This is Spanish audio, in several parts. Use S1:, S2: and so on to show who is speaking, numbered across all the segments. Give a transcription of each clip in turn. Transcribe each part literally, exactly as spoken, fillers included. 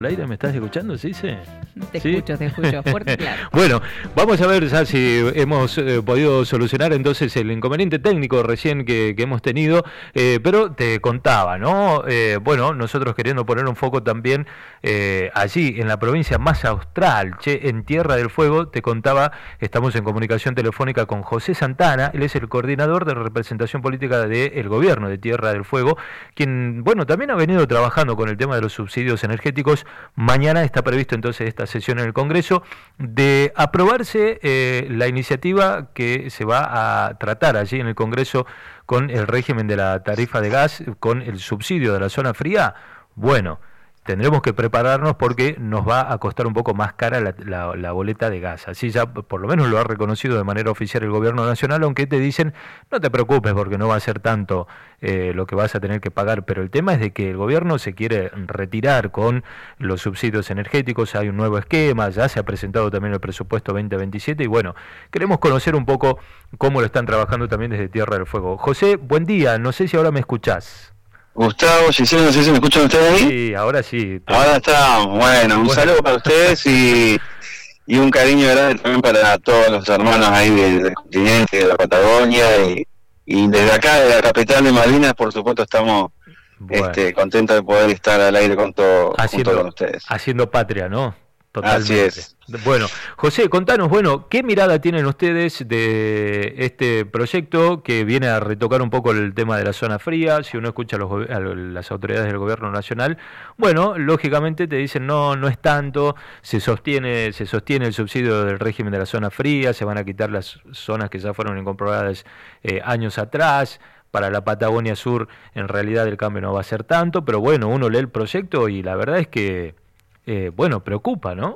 S1: Laira, ¿me estás escuchando? ¿Se dice?
S2: Te
S1: ¿Sí?
S2: escucho, te escucho, fuerte y claro.
S1: Bueno, vamos a ver ya si hemos eh, podido solucionar entonces el inconveniente técnico recién que, que hemos tenido, eh, pero te contaba, ¿no? Eh, bueno, nosotros queriendo poner un foco también eh, allí, en la provincia más austral, che, en Tierra del Fuego, te contaba, estamos en comunicación telefónica con José Santana, él es el coordinador de representación política del gobierno de Tierra del Fuego, quien, bueno, también ha venido trabajando con el tema de los subsidios energéticos. Mañana está previsto entonces esta sesión en el Congreso de aprobarse eh, la iniciativa que se va a tratar allí en el Congreso con el régimen de la tarifa de gas, con el subsidio de la zona fría. Bueno, tendremos que prepararnos porque nos va a costar un poco más cara la, la, la boleta de gas. Así ya por lo menos lo ha reconocido de manera oficial el gobierno nacional, aunque te dicen, no te preocupes porque no va a ser tanto eh, lo que vas a tener que pagar. Pero el tema es de que el gobierno se quiere retirar con los subsidios energéticos, hay un nuevo esquema, ya se ha presentado también el presupuesto veinte veintisiete y bueno, queremos conocer un poco cómo lo están trabajando también desde Tierra del Fuego. José, buen día, no sé si ahora me escuchás.
S3: Gustavo, Gisela, no sé si me escuchan ustedes ahí.
S1: Sí, ahora sí. Te...
S3: Ahora está, bueno, un bueno. saludo para ustedes y, y un cariño grande también para todos los hermanos ahí del, del continente, de la Patagonia y, y desde acá, de la capital de Malvinas, por supuesto estamos bueno. este, contentos de poder estar al aire con todo,
S1: haciendo,
S3: junto con ustedes.
S1: Haciendo patria, ¿no? Totalmente.
S3: Así es.
S1: Bueno, José, contanos, bueno, ¿qué mirada tienen ustedes de este proyecto que viene a retocar un poco el tema de la zona fría? Si uno escucha a, los, a las autoridades del gobierno nacional, bueno, lógicamente te dicen no, no es tanto, se sostiene, se sostiene el subsidio del régimen de la zona fría, se van a quitar las zonas que ya fueron incorporadas eh, años atrás. Para la Patagonia Sur, en realidad el cambio no va a ser tanto, pero bueno, uno lee el proyecto y la verdad es que Eh, bueno, preocupa, ¿no?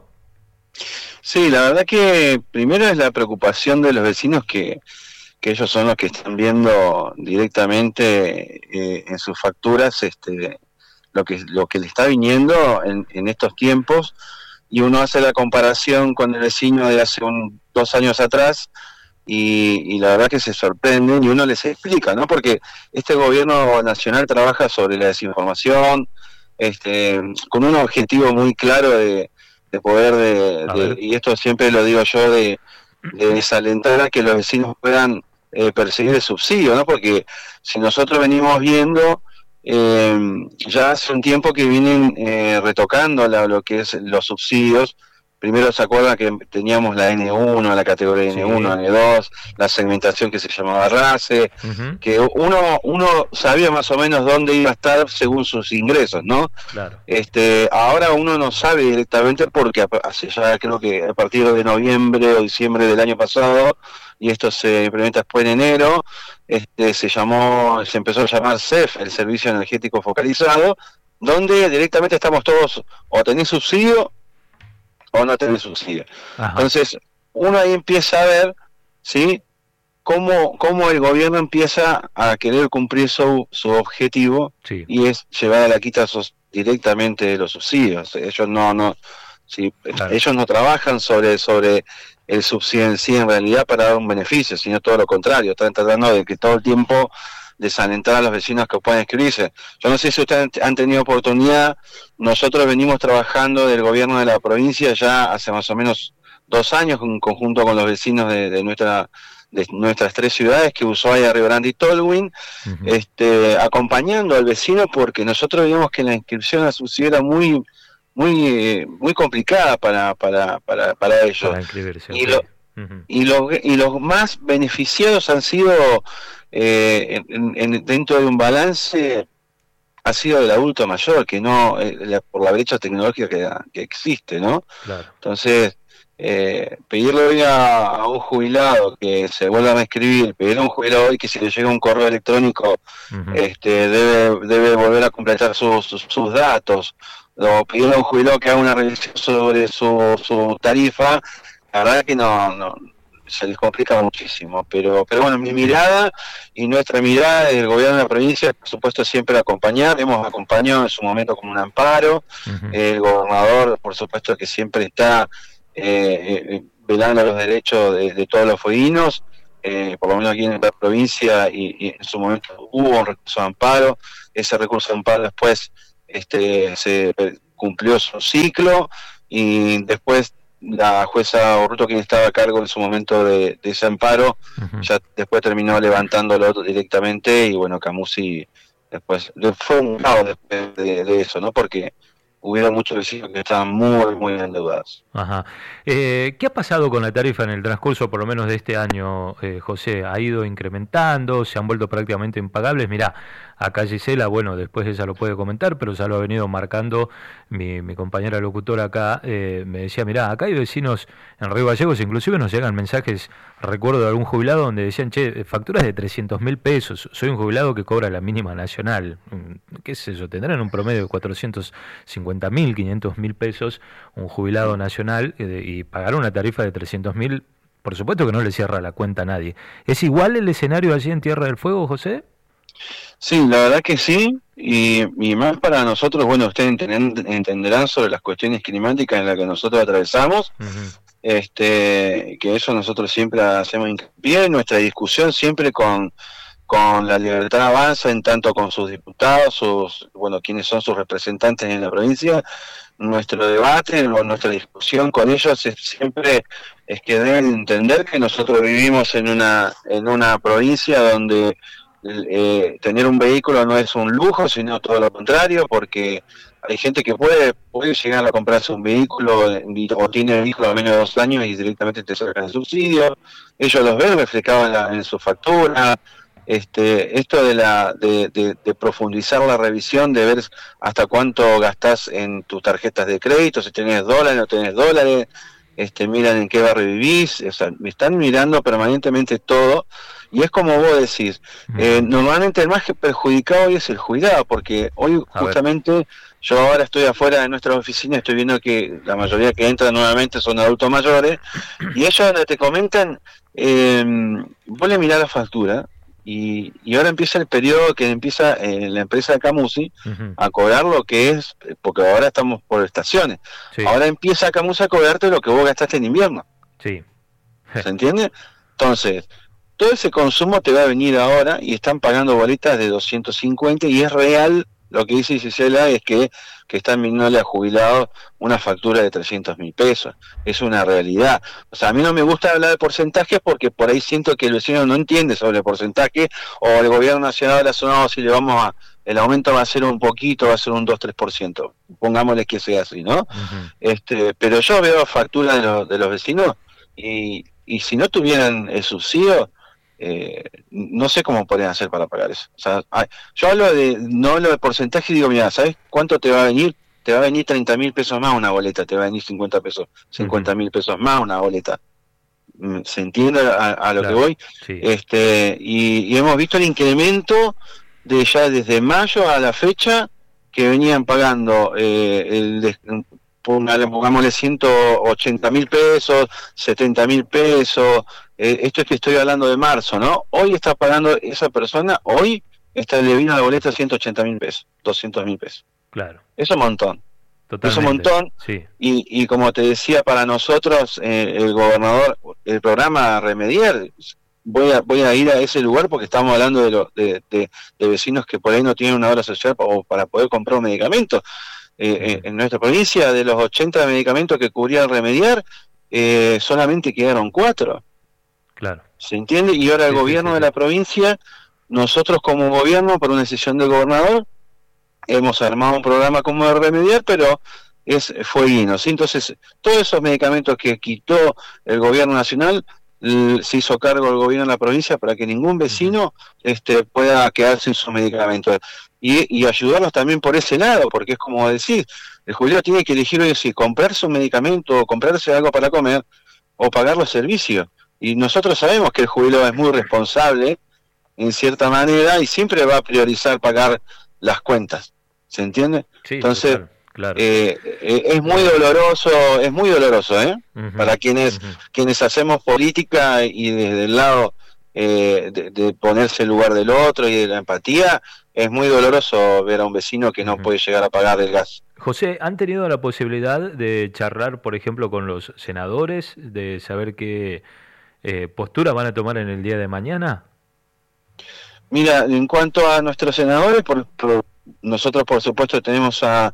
S3: Sí, la verdad que primero es la preocupación de los vecinos que, que ellos son los que están viendo directamente eh, en sus facturas este, lo que lo que le está viniendo en, en estos tiempos y uno hace la comparación con el vecino de hace un, dos años atrás y, y la verdad que se sorprenden y uno les explica, ¿no? Porque este gobierno nacional trabaja sobre la desinformación, Este, con un objetivo muy claro de, de poder, de, de, y esto siempre lo digo yo, de, de desalentar a que los vecinos puedan eh, perseguir el subsidio, ¿no? Porque si nosotros venimos viendo, eh, ya hace un tiempo que vienen eh, retocando la, lo que es los subsidios. Primero se acuerdan que teníamos la ene uno, la categoría ene uno, sí. ene dos, la segmentación que se llamaba RACE, uh-huh. que uno uno sabía más o menos dónde iba a estar según sus ingresos, ¿no?
S1: Claro.
S3: Este, ahora uno no sabe directamente porque hace ya creo que a partir de noviembre o diciembre del año pasado, y esto se implementa después en enero, este, se llamó, se empezó a llamar C E F, el Servicio Energético Focalizado, donde directamente estamos todos o tenés subsidio o no tener subsidio. Ajá. Entonces, uno ahí empieza a ver, ¿sí?, cómo, cómo el gobierno empieza a querer cumplir su, su objetivo, sí. y es llevar a la quita sos, directamente los subsidios. Ellos no, no, ¿sí? claro. ellos no trabajan sobre, sobre el subsidio en sí en realidad para dar un beneficio, sino todo lo contrario, están tratando de que todo el tiempo desalentar a los vecinos que pueden inscribirse. Yo no sé si ustedes han tenido oportunidad, nosotros venimos trabajando del gobierno de la provincia ya hace más o menos dos años en conjunto con los vecinos de, de nuestra de nuestras tres ciudades, que Ushuaia, Río Grande y Tolwyn, uh-huh. este, acompañando al vecino porque nosotros vimos que la inscripción a subsidio era muy muy muy complicada para para para, para ellos. Para inscribirse, y, okay. lo, uh-huh. y, los, y los más beneficiados han sido Eh, en, en, dentro de un balance ha sido el adulto mayor, que no eh, la, por la brecha tecnológica que, que existe, ¿no? Claro. Entonces, eh, pedirle hoy a, a un jubilado que se vuelva a escribir, pedirle a un jubilado hoy que si le llega un correo electrónico, uh-huh. este, debe, debe volver a completar sus, sus, sus datos, o pedirle a un jubilado que haga una revisión sobre su, su tarifa, la verdad que no... no se les complica muchísimo, pero pero bueno, mi mirada y nuestra mirada del gobierno de la provincia, por supuesto, siempre acompañar, hemos acompañado en su momento como un amparo, uh-huh. el gobernador, por supuesto, que siempre está eh, eh, velando los derechos de, de todos los fueguinos, eh, por lo menos aquí en la provincia, y, y en su momento hubo un recurso de amparo, ese recurso de amparo después este se cumplió su ciclo y después la jueza Orruto, quien estaba a cargo en su momento de, de ese amparo, uh-huh. ya después terminó levantándolo directamente y bueno, Camusi después fue un caos después de, de eso, ¿no? Porque hubieron muchos vecinos que estaban muy, muy endeudados.
S1: Ajá. Eh, ¿Qué ha pasado con la tarifa en el transcurso, por lo menos de este año, eh, José? ¿Ha ido incrementando? ¿Se han vuelto prácticamente impagables? Mirá, acá Gisela, bueno, después ella lo puede comentar, pero ya lo ha venido marcando mi, mi compañera locutora acá. Eh, me decía, mirá, acá hay vecinos en Río Gallegos, inclusive nos llegan mensajes, recuerdo de algún jubilado, donde decían, che, facturas de trescientos mil pesos, soy un jubilado que cobra la mínima nacional. ¿Qué sé yo? Tendrán un promedio de cuatrocientos cincuenta mil, quinientos mil pesos un jubilado nacional eh, y pagar una tarifa de trescientos mil, por supuesto que no le cierra la cuenta a nadie. ¿Es igual el escenario allí en Tierra del Fuego, José?
S3: Sí, la verdad que sí, y, y más para nosotros, bueno, ustedes entenderán sobre las cuestiones climáticas en las que nosotros atravesamos, uh-huh. este, que eso nosotros siempre hacemos hincapié en nuestra discusión, siempre con, con la Libertad Avanza, en tanto con sus diputados, sus, bueno, quienes son sus representantes en la provincia. Nuestro debate, nuestra discusión con ellos es siempre es que deben entender que nosotros vivimos en una en una provincia donde eh, tener un vehículo no es un lujo, sino todo lo contrario, porque hay gente que puede puede llegar a comprarse un vehículo o tiene vehículo a menos de dos años y directamente te sacan el subsidio. Ellos los ven reflejados en, la, en su factura. Este, esto de la de, de, de profundizar la revisión, de ver hasta cuánto gastás en tus tarjetas de crédito, si tenés dólares, no tenés dólares, este, miran en qué barrio vivís, o sea, me están mirando permanentemente todo, y es como vos decís, eh, normalmente el más perjudicado hoy es el jubilado, porque hoy a justamente ver. Yo ahora estoy afuera de nuestra oficina, estoy viendo que la mayoría que entran nuevamente son adultos mayores, y ellos te comentan, eh, vos le mirás la factura, Y, y ahora empieza el periodo que empieza eh, la empresa de Camusi uh-huh. a cobrar lo que es, porque ahora estamos por estaciones, sí. Ahora empieza Camusi a cobrarte lo que vos gastaste en invierno.
S1: Sí.
S3: ¿Se entiende? Entonces, todo ese consumo te va a venir ahora y están pagando boletas de doscientos cincuenta y es real. Lo que dice Gisela es que, que están viniéndole a jubilados una factura de trescientos mil pesos. Es una realidad. O sea, a mí no me gusta hablar de porcentajes porque por ahí siento que el vecino no entiende sobre el porcentaje, o el gobierno nacional ha sonado, si le vamos a, el aumento va a ser un poquito, va a ser un dos a tres por ciento. Pongámosle que sea así, ¿no? Uh-huh. Este, pero yo veo facturas de los, de los vecinos y, y si no tuvieran el subsidio, Eh, no sé cómo podrían hacer para pagar eso. O sea, yo hablo de, no hablo de porcentaje y digo, mira, ¿sabes cuánto te va a venir? Te va a venir treinta mil pesos más una boleta, te va a venir cincuenta pesos, cincuenta mil pesos más una boleta. ¿Se entiende a, a lo claro, que voy? Sí. Este, y, y hemos visto el incremento de ya desde mayo a la fecha que venían pagando eh, el pongámosle ciento ochenta mil pesos, setenta mil pesos, eh, esto es que estoy hablando de marzo, ¿no? Hoy está pagando esa persona, hoy está le vino la boleta ciento ochenta mil pesos, doscientos mil pesos.
S1: Claro.
S3: Eso es un montón.
S1: Totalmente.
S3: Es un montón,
S1: sí.
S3: y, y como te decía, para nosotros, eh, el gobernador, el programa Remediar, voy a voy a ir a ese lugar porque estamos hablando de, lo, de, de, de vecinos que por ahí no tienen una obra social o para poder comprar un medicamento. Eh, en nuestra provincia, de los ochenta medicamentos que cubría el Remediar, eh, solamente quedaron cuatro.
S1: Claro.
S3: ¿Se entiende? Y ahora el sí, gobierno sí, sí. de la provincia, nosotros como gobierno, por una decisión del gobernador, hemos armado un programa como el Remediar, pero es fueguino, ¿sí? Entonces, todos esos medicamentos que quitó el gobierno nacional, se hizo cargo el gobierno de la provincia para que ningún vecino este, pueda quedarse sin sus medicamentos. Y, y ayudarlos también por ese lado, porque es como decir, el jubilado tiene que elegir hoy si comprarse un medicamento o comprarse algo para comer o pagar los servicios. Y nosotros sabemos que el jubilado es muy responsable en cierta manera y siempre va a priorizar pagar las cuentas. ¿Se entiende?
S1: Sí,
S3: entonces,
S1: claro, claro.
S3: Eh, eh, es muy doloroso, es muy doloroso, ¿eh? Uh-huh, para quienes uh-huh. quienes hacemos política y desde el lado eh, de, de ponerse el lugar del otro y de la empatía, es muy doloroso ver a un vecino que no uh-huh. puede llegar a pagar el gas.
S1: José, ¿han tenido la posibilidad de charlar, por ejemplo, con los senadores, de saber qué eh, postura van a tomar en el día de mañana?
S3: Mira, en cuanto a nuestros senadores, por, por nosotros por supuesto tenemos a, a,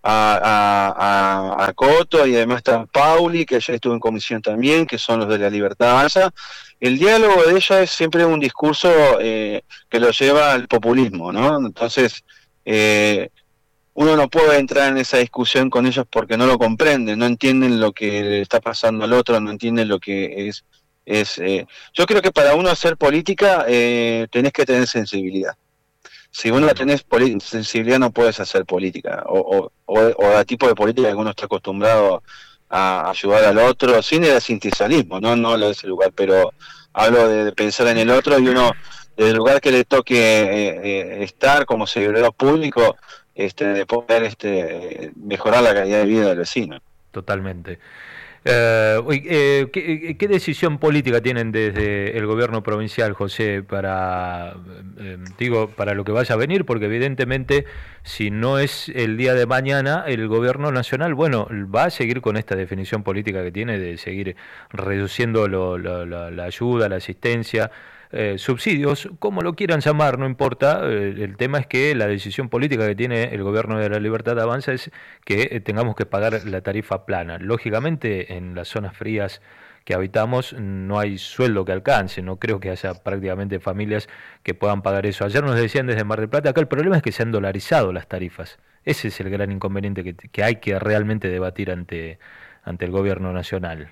S3: a, a, a Coto, y además está Pauli, que ayer estuvo en comisión también, que son los de la Libertad Avanza. El diálogo de ella es siempre un discurso eh, que lo lleva al populismo, ¿no? Entonces, eh, uno no puede entrar en esa discusión con ellos porque no lo comprenden, no entienden lo que le está pasando al otro, no entienden lo que es... es eh, yo creo que para uno hacer política eh, tenés que tener sensibilidad. Si uno no tenés sensibilidad no puedes hacer política, o, o, o, o el tipo de política que uno está acostumbrado a ayudar al otro, sin el asistencialismo, no, no hablo de ese lugar, pero hablo de, de pensar en el otro, y uno, del lugar que le toque eh, eh, estar como servidor público, este, de poder este, mejorar la calidad de vida del vecino.
S1: Totalmente. Eh, eh, ¿qué, ¿Qué decisión política tienen desde el gobierno provincial, José, para eh, digo para lo que vaya a venir? Porque evidentemente, si no es el día de mañana, el gobierno nacional, bueno, va a seguir con esta definición política que tiene de seguir reduciendo lo, lo, la, la ayuda, la asistencia, eh, subsidios, como lo quieran llamar, no importa. Eh, el tema es que la decisión política que tiene el gobierno de la Libertad Avanza es que eh, tengamos que pagar la tarifa plana. Lógicamente, en las zonas frías que habitamos no hay sueldo que alcance, no creo que haya prácticamente familias que puedan pagar eso. Ayer nos decían desde Mar del Plata, acá el problema es que se han dolarizado las tarifas. Ese es el gran inconveniente que, que hay que realmente debatir ante, ante el gobierno nacional.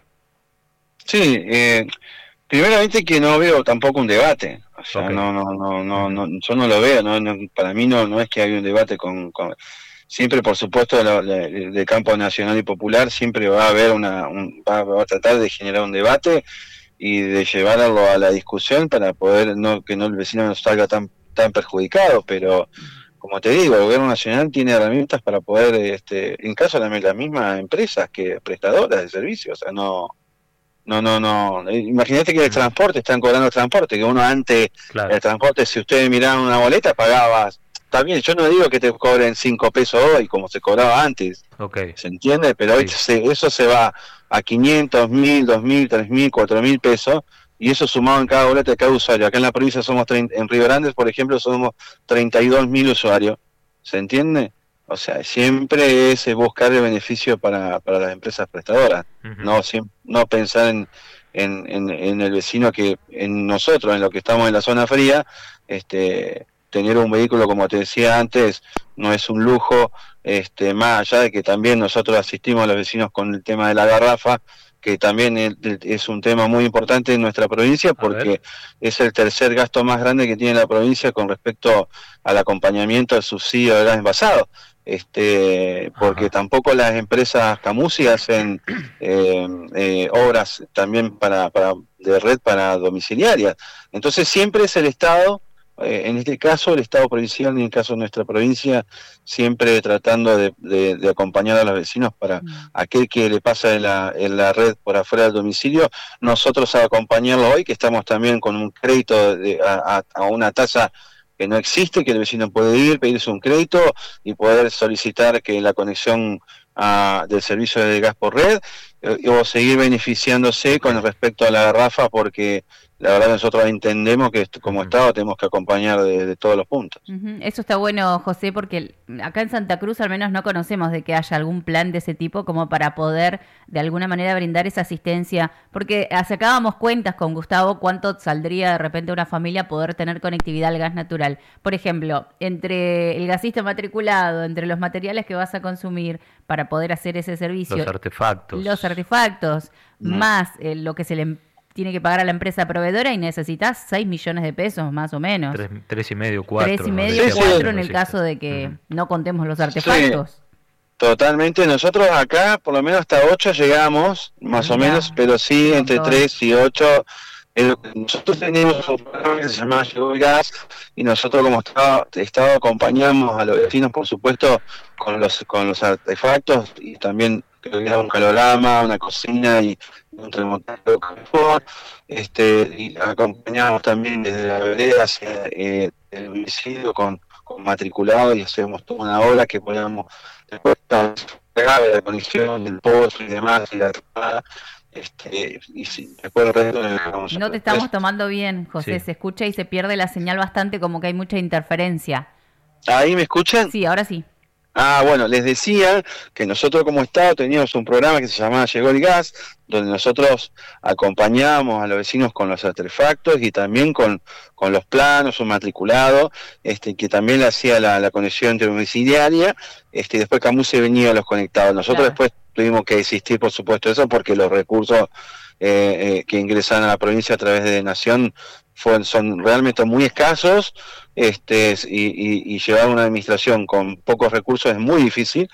S3: Sí, eh... primeramente que no veo tampoco un debate, o sea,
S1: okay.
S3: no, no, no, no, no, yo no lo veo, no, no, para mí no, no es que haya un debate con, con siempre, por supuesto, del campo nacional y popular, siempre va a haber una, un, va, va a tratar de generar un debate y de llevarlo a la discusión para poder no que no el vecino no salga tan, tan perjudicado, pero como te digo, el gobierno nacional tiene herramientas para poder, este, en caso de las mismas empresas que prestadoras de servicios, o sea, no No, no, no. Imagínate que el transporte, están cobrando el transporte, que uno antes, claro. El transporte, si ustedes miraban una boleta, pagabas. Está bien, yo no digo que te cobren cinco pesos hoy, como se cobraba antes.
S1: Okay.
S3: ¿Se entiende? Pero
S1: sí.
S3: hoy se, eso se va a quinientos, mil, dos mil, tres mil, cuatro mil pesos, y eso sumado en cada boleta de cada usuario. Acá en la provincia somos, en Río Grande, por ejemplo, somos treinta y dos mil usuarios. ¿Se entiende? O sea, siempre es buscar el beneficio para, para las empresas prestadoras, uh-huh. no siempre, no pensar en, en, en, en el vecino, que en nosotros, en lo que estamos en la zona fría, este, tener un vehículo, como te decía antes, no es un lujo, este, más allá de que también nosotros asistimos a los vecinos con el tema de la garrafa, que también es, es un tema muy importante en nuestra provincia, porque es el tercer gasto más grande que tiene la provincia con respecto al acompañamiento al subsidio de gas envasado. Este, porque Ajá. tampoco las empresas Camusi hacen eh, eh, obras también para, para de red para domiciliarias. Entonces siempre es el Estado, eh, en este caso el Estado provincial, y en el caso de nuestra provincia, siempre tratando de, de, de acompañar a los vecinos para mm. aquel que le pasa en la, en la red por afuera del domicilio, nosotros a acompañarlo hoy, que estamos también con un crédito de, a, a una tasa que no existe, que el vecino puede ir, pedirse un crédito y poder solicitar que la conexión uh, del servicio de gas por red, eh, o seguir beneficiándose con respecto a la garrafa, porque la verdad nosotros entendemos que como Estado tenemos que acompañar de, de todos los puntos.
S2: Uh-huh. Eso está bueno, José, porque acá en Santa Cruz al menos no conocemos de que haya algún plan de ese tipo como para poder de alguna manera brindar esa asistencia, porque sacábamos cuentas con Gustavo cuánto saldría de repente una familia poder tener conectividad al gas natural. Por ejemplo, entre el gasista matriculado, entre los materiales que vas a consumir para poder hacer ese servicio,
S1: los artefactos,
S2: los artefactos, no. más eh, lo que se le tiene que pagar a la empresa proveedora, y necesitas seis millones de pesos más o menos.
S1: Tres, tres y medio, cuatro.
S2: Tres y medio,
S3: sí,
S2: cuatro
S3: sí,
S2: en el
S1: sí.
S2: caso de que uh-huh. no contemos los artefactos.
S3: Sí, totalmente. Nosotros acá, por lo menos hasta ocho llegamos, más Mira, o menos, pero sí entre tres y ocho. Eh, nosotros teníamos un programa que se llamaba Llegó el Gas, y nosotros como Estado, Estado acompañamos a los vecinos, por supuesto, con los con los artefactos, y también creo que era un calorama, una cocina y un termostato de confort, este, y acompañamos también desde la vereda hacia eh, el domicilio con, con matriculado, y hacemos toda una obra que podamos después pegar la conexión del pozo y demás, y la tapada. Este, y si, después el resto vamos
S2: no te estamos tomando bien, José, sí. Se escucha y se pierde la señal bastante, como que hay mucha interferencia.
S3: ¿Ahí me escuchan?
S2: Sí, ahora sí.
S3: Ah, bueno, les decía que nosotros como Estado teníamos un programa que se llamaba Llegó el Gas, donde nosotros acompañábamos a los vecinos con los artefactos y también con, con los planos, un matriculado, este, que también le hacía la, la conexión interdomiciliaria, este, y después Camusi venía a los conectados. Nosotros claro. Después tuvimos que desistir, por supuesto, de eso, porque los recursos eh, eh, que ingresan a la provincia a través de Nación fueron, son realmente muy escasos, este, y, y, y llevar una administración con pocos recursos es muy difícil.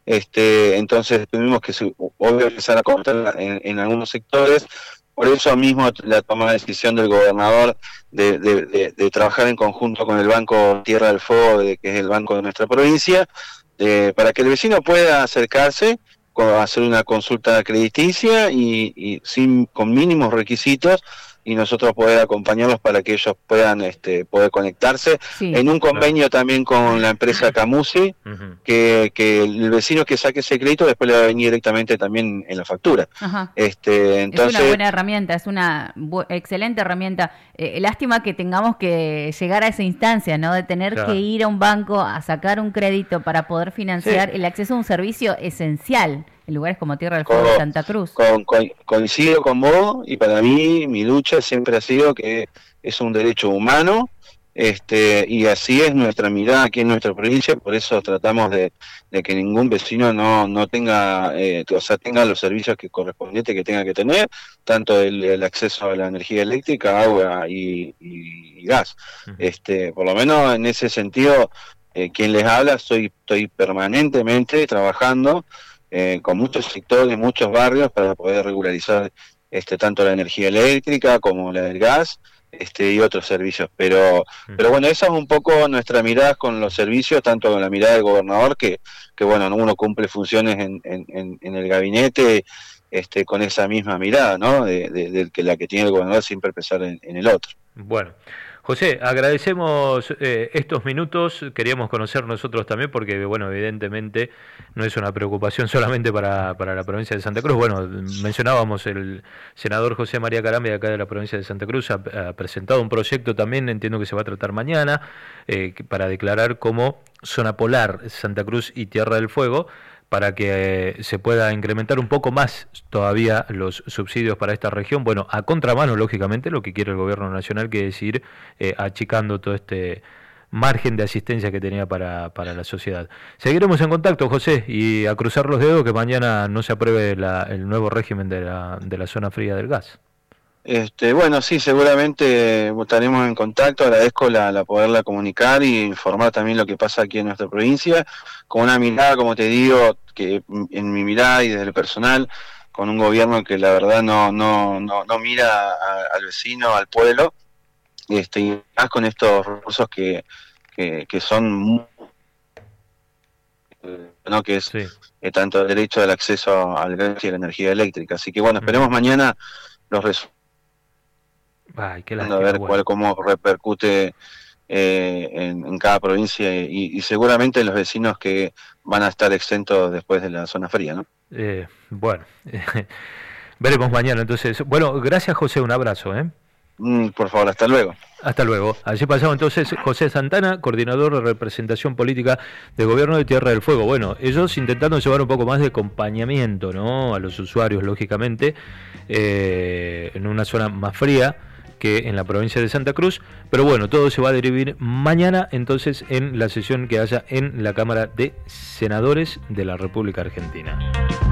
S3: Este, entonces tuvimos que obvio empezar a cortar en, en algunos sectores. Por eso mismo la toma de decisión del gobernador de, de, de, de trabajar en conjunto con el Banco Tierra del Fuego, de, que es el banco de nuestra provincia, de, para que el vecino pueda acercarse, a hacer una consulta crediticia y, y sin con mínimos requisitos, y nosotros poder acompañarlos para que ellos puedan este, poder conectarse, sí, en un convenio claro. también con la empresa Camusi, uh-huh. que, que el vecino que saque ese crédito después le va a venir directamente también en la factura.
S2: Ajá.
S3: Este, entonces,
S2: es una buena herramienta, es una bu- excelente herramienta. Eh, lástima que tengamos que llegar a esa instancia, ¿no? De tener claro. que ir a un banco a sacar un crédito para poder financiar sí. el acceso a un servicio esencial en lugares como Tierra del Fuego y Santa Cruz.
S3: Con, con, coincido con vos, y para mí mi lucha siempre ha sido que es un derecho humano, este y así es nuestra mirada aquí en nuestra provincia. Por eso tratamos de, de que ningún vecino no no tenga, eh, o sea, tenga los servicios que correspondientes que tenga que tener, tanto el, el acceso a la energía eléctrica, agua y, y, y gas. Uh-huh. Este, por lo menos en ese sentido, eh, quien les habla, estoy, estoy permanentemente trabajando Eh, con muchos sectores, muchos barrios, para poder regularizar este tanto la energía eléctrica como la del gas, este y otros servicios. Pero mm. pero bueno, esa es un poco nuestra mirada con los servicios, tanto con la mirada del gobernador, que que bueno, uno cumple funciones en, en, en el gabinete este con esa misma mirada, ¿no? De, de, de que la que tiene el gobernador, siempre pensar en, en el otro.
S1: Bueno, José, agradecemos eh, estos minutos, queríamos conocer nosotros también porque, bueno, evidentemente no es una preocupación solamente para, para la provincia de Santa Cruz. Bueno, mencionábamos el senador José María Carambe de acá de la provincia de Santa Cruz, ha, ha presentado un proyecto también, entiendo que se va a tratar mañana, eh, para declarar como zona polar Santa Cruz y Tierra del Fuego, para que eh, se pueda incrementar un poco más todavía los subsidios para esta región. Bueno, a contramano, lógicamente, lo que quiere el gobierno nacional, que es ir eh, achicando todo este margen de asistencia que tenía para, para la sociedad. Seguiremos en contacto, José, y a cruzar los dedos que mañana no se apruebe la, el nuevo régimen de la, de la zona fría del gas.
S3: Este, bueno, sí, seguramente estaremos en contacto. Agradezco la, la poderla comunicar y informar también lo que pasa aquí en nuestra provincia, con una mirada, como te digo, que en mi mirada y desde el personal, con un gobierno que la verdad no no no, no mira a, al vecino, al pueblo, este, y más con estos recursos que que, que son muy, no que es sí. eh, tanto el derecho al acceso al gas y a la energía eléctrica. Así que bueno, esperemos mm. mañana los resultados.
S1: Ay, qué
S3: lástima, a ver
S1: bueno.
S3: cuál cómo repercute eh, en, en cada provincia y, y seguramente los vecinos que van a estar exentos después de la zona fría, ¿no?
S1: Eh, bueno, veremos mañana entonces. Bueno, gracias, José, un abrazo, ¿eh?
S3: Mm, por favor, hasta luego.
S1: Hasta luego. Allí pasaba entonces José Santana, coordinador de representación política del gobierno de Tierra del Fuego. Bueno, ellos intentando llevar un poco más de acompañamiento, ¿no?, a los usuarios, lógicamente, eh, en una zona más fría que en la provincia de Santa Cruz, pero bueno, todo se va a derivar mañana entonces en la sesión que haya en la Cámara de Senadores de la República Argentina.